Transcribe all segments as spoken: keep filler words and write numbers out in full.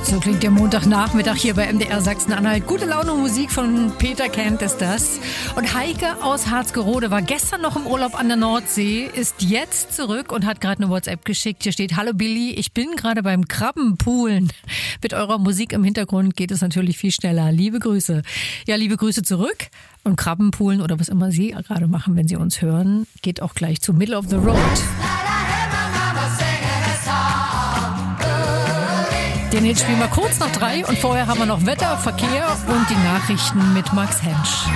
So klingt der Montagnachmittag hier bei M D R Sachsen-Anhalt. Gute Laune Musik von Peter Kent ist das. Und Heike aus Harzgerode war gestern noch im Urlaub an der Nordsee, ist jetzt zurück und hat gerade eine WhatsApp geschickt. Hier steht: Hallo Billy, ich bin gerade beim Krabbenpoolen. Mit eurer Musik im Hintergrund geht es natürlich viel schneller. Liebe Grüße. Ja, liebe Grüße zurück. Und Krabbenpoolen oder was immer Sie gerade machen, wenn Sie uns hören, geht auch gleich zu Middle of the Road. Den Hit spielen wir kurz nach drei und vorher haben wir noch Wetter, Verkehr und die Nachrichten mit Max Hensch.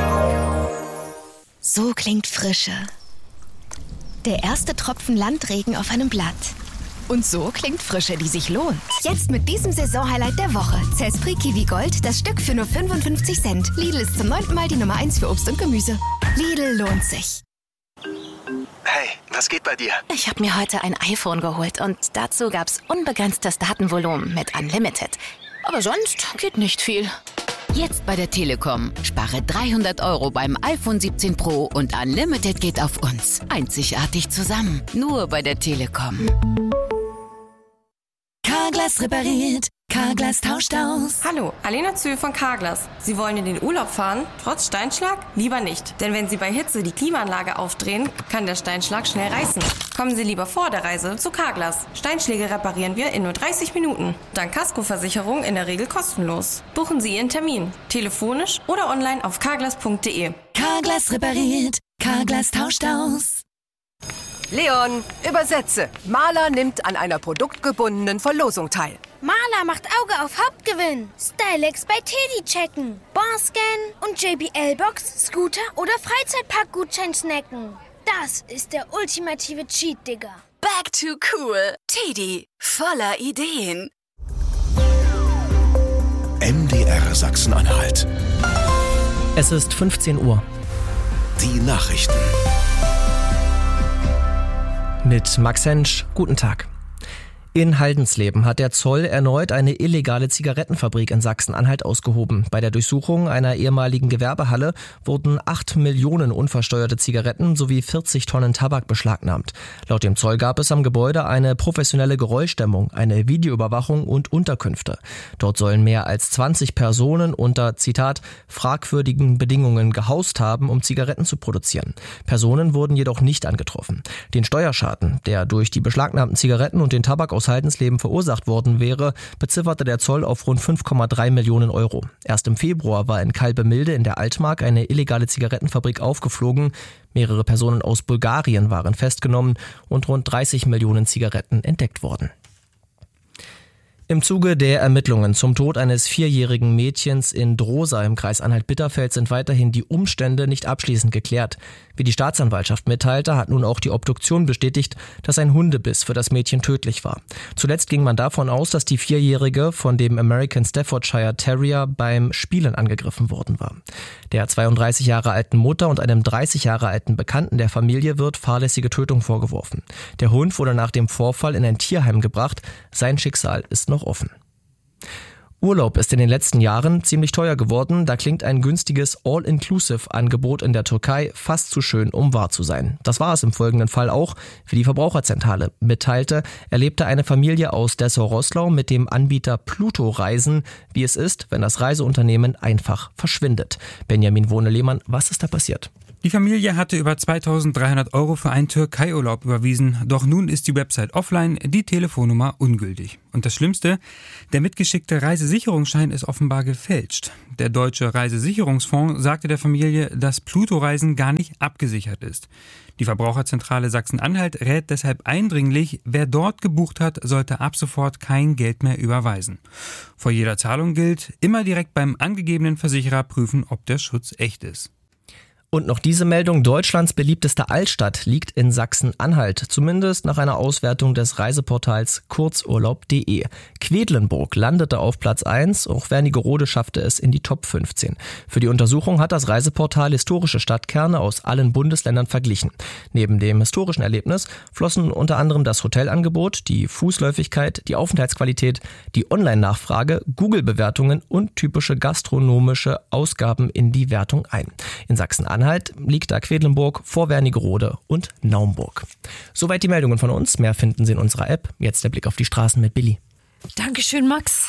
So klingt Frische. Der erste Tropfen Landregen auf einem Blatt. Und so klingt Frische, die sich lohnt. Jetzt mit diesem Saisonhighlight der Woche. Zespri Kiwi Gold, das Stück für nur fünfundfünfzig Cent. Lidl ist zum neunten Mal die Nummer eins für Obst und Gemüse. Lidl lohnt sich. Hey, was geht bei dir? Ich habe mir heute ein iPhone geholt und dazu gab's unbegrenztes Datenvolumen mit Unlimited. Aber sonst geht nicht viel. Jetzt bei der Telekom. Spare dreihundert Euro beim iPhone siebzehn Pro und Unlimited geht auf uns. Einzigartig zusammen. Nur bei der Telekom. Carglass repariert. Carglass tauscht aus. Hallo, Alena Zöhl von Carglass. Sie wollen in den Urlaub fahren, trotz Steinschlag? Lieber nicht, denn wenn Sie bei Hitze die Klimaanlage aufdrehen, kann der Steinschlag schnell reißen. Kommen Sie lieber vor der Reise zu Carglass. Steinschläge reparieren wir in nur dreißig Minuten. Dank Kaskoversicherung in der Regel kostenlos. Buchen Sie Ihren Termin, telefonisch oder online auf carglass punkt de. Carglass repariert. Carglass tauscht aus. Leon, übersetze. Maler nimmt an einer produktgebundenen Verlosung teil. Maler macht Auge auf Hauptgewinn. Stylex bei Teddy checken. Barscan und J B L-Box, Scooter oder Freizeitparkgutschein snacken. Das ist der ultimative Cheat, Digga. Back to cool. Teddy, voller Ideen. M D R Sachsen-Anhalt. Es ist fünfzehn Uhr. Die Nachrichten. Mit Max Hensch, guten Tag. In Haldensleben hat der Zoll erneut eine illegale Zigarettenfabrik in Sachsen-Anhalt ausgehoben. Bei der Durchsuchung einer ehemaligen Gewerbehalle wurden acht Millionen unversteuerte Zigaretten sowie vierzig Tonnen Tabak beschlagnahmt. Laut dem Zoll gab es am Gebäude eine professionelle Geräuschdämmung, eine Videoüberwachung und Unterkünfte. Dort sollen mehr als zwanzig Personen unter, Zitat, fragwürdigen Bedingungen gehaust haben, um Zigaretten zu produzieren. Personen wurden jedoch nicht angetroffen. Den Steuerschaden, der durch die beschlagnahmten Zigaretten und den Tabak aus Haldensleben verursacht worden wäre, bezifferte der Zoll auf rund fünf Komma drei Millionen Euro. Erst im Februar war in Kalbemilde in der Altmark eine illegale Zigarettenfabrik aufgeflogen. Mehrere Personen aus Bulgarien waren festgenommen und rund dreißig Millionen Zigaretten entdeckt worden. Im Zuge der Ermittlungen zum Tod eines vierjährigen Mädchens in Drosa im Kreis Anhalt-Bitterfeld sind weiterhin die Umstände nicht abschließend geklärt. Wie die Staatsanwaltschaft mitteilte, hat nun auch die Obduktion bestätigt, dass ein Hundebiss für das Mädchen tödlich war. Zuletzt ging man davon aus, dass die Vierjährige von dem American Staffordshire Terrier beim Spielen angegriffen worden war. Der zweiunddreißig Jahre alten Mutter und einem dreißig Jahre alten Bekannten der Familie wird fahrlässige Tötung vorgeworfen. Der Hund wurde nach dem Vorfall in ein Tierheim gebracht. Sein Schicksal ist noch offen. Urlaub ist in den letzten Jahren ziemlich teuer geworden. Da klingt ein günstiges All-Inclusive-Angebot in der Türkei fast zu schön, um wahr zu sein. Das war es im folgenden Fall auch, wie die Verbraucherzentrale mitteilte. Erlebte eine Familie aus Dessau-Roßlau mit dem Anbieter Pluto Reisen, wie es ist, wenn das Reiseunternehmen einfach verschwindet. Benjamin Wohne-Lehmann, was ist da passiert? Die Familie hatte über zweitausenddreihundert Euro für einen Türkei-Urlaub überwiesen, doch nun ist die Website offline, die Telefonnummer ungültig. Und das Schlimmste, der mitgeschickte Reisesicherungsschein ist offenbar gefälscht. Der Deutsche Reisesicherungsfonds sagte der Familie, dass Pluto-Reisen gar nicht abgesichert ist. Die Verbraucherzentrale Sachsen-Anhalt rät deshalb eindringlich, wer dort gebucht hat, sollte ab sofort kein Geld mehr überweisen. Vor jeder Zahlung gilt, immer direkt beim angegebenen Versicherer prüfen, ob der Schutz echt ist. Und noch diese Meldung: Deutschlands beliebteste Altstadt liegt in Sachsen-Anhalt, zumindest nach einer Auswertung des Reiseportals kurzurlaub punkt de. Quedlinburg landete auf Platz eins, auch Wernigerode schaffte es in die Top fünfzehn. Für die Untersuchung hat das Reiseportal historische Stadtkerne aus allen Bundesländern verglichen. Neben dem historischen Erlebnis flossen unter anderem das Hotelangebot, die Fußläufigkeit, die Aufenthaltsqualität, die Online-Nachfrage, Google-Bewertungen und typische gastronomische Ausgaben in die Wertung ein. In Sachsen-Anhalt liegt da Quedlinburg vor Wernigerode und Naumburg. Soweit die Meldungen von uns. Mehr finden Sie in unserer App. Jetzt der Blick auf die Straßen mit Billy. Dankeschön, Max.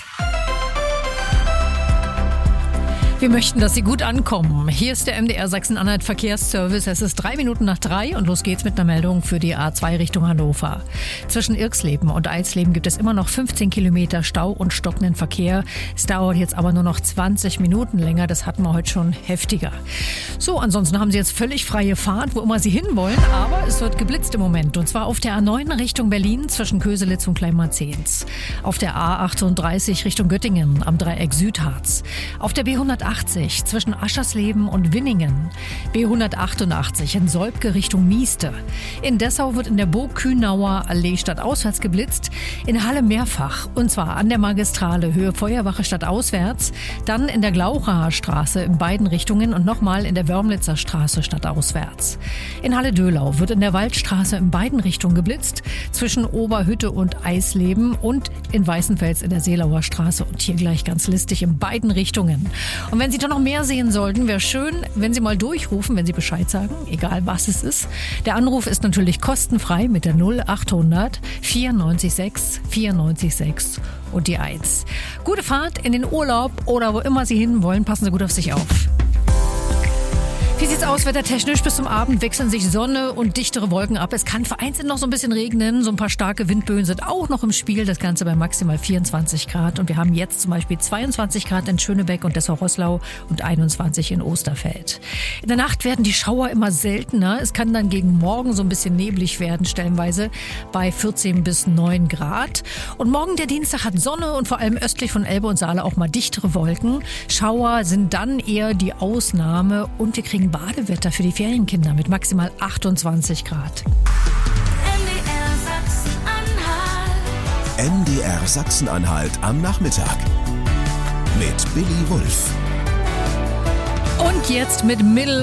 Wir möchten, dass Sie gut ankommen. Hier ist der M D R Sachsen-Anhalt Verkehrsservice. Es ist drei Minuten nach drei und los geht's mit einer Meldung für die A zwei Richtung Hannover. Zwischen Irxleben und Eisleben gibt es immer noch fünfzehn Kilometer Stau und stockenden Verkehr. Es dauert jetzt aber nur noch zwanzig Minuten länger. Das hatten wir heute schon heftiger. So, ansonsten haben Sie jetzt völlig freie Fahrt, wo immer Sie hinwollen. Aber es wird geblitzt im Moment. Und zwar auf der A neun Richtung Berlin zwischen Köselitz und Kleinmarzehns. Auf der A achtunddreißig Richtung Göttingen am Dreieck Südharz. Auf der B hundertachtzig zwischen Aschersleben und Winningen. B hundertachtundachtzig in Solbke Richtung Mieste. In Dessau wird in der Burg-Kühnauer Allee stadtauswärts geblitzt. In Halle mehrfach. Und zwar an der Magistrale Höhe Feuerwache stadtauswärts. Dann in der Glauchaer Straße in beiden Richtungen und nochmal in der Wörmlitzer Straße stadtauswärts. In Halle-Döhlau wird in der Waldstraße in beiden Richtungen geblitzt. Zwischen Oberhütte und Eisleben und in Weißenfels in der Seelauer Straße. Und hier gleich ganz listig in beiden Richtungen. Und wenn Sie da noch mehr sehen sollten, wäre schön, wenn Sie mal durchrufen, wenn Sie Bescheid sagen, egal was es ist. Der Anruf ist natürlich kostenfrei mit der null achthundert vierundneunzig sechs vierundneunzig sechs und die eins. Gute Fahrt in den Urlaub oder wo immer Sie hin wollen, passen Sie gut auf sich auf. Wie sieht's aus, wettertechnisch? Bis zum Abend wechseln sich Sonne und dichtere Wolken ab. Es kann vereinzelt noch so ein bisschen regnen. So ein paar starke Windböen sind auch noch im Spiel. Das Ganze bei maximal vierundzwanzig Grad. Und wir haben jetzt zum Beispiel zweiundzwanzig Grad in Schönebeck und Dessau-Roßlau und einundzwanzig in Osterfeld. In der Nacht werden die Schauer immer seltener. Es kann dann gegen morgen so ein bisschen neblig werden, stellenweise bei vierzehn bis neun Grad. Und morgen, der Dienstag, hat Sonne und vor allem östlich von Elbe und Saale auch mal dichtere Wolken. Schauer sind dann eher die Ausnahme und wir kriegen Badewetter für die Ferienkinder mit maximal achtundzwanzig Grad. M D R Sachsen-Anhalt am Nachmittag mit Billy Wulff. Und jetzt mit Middle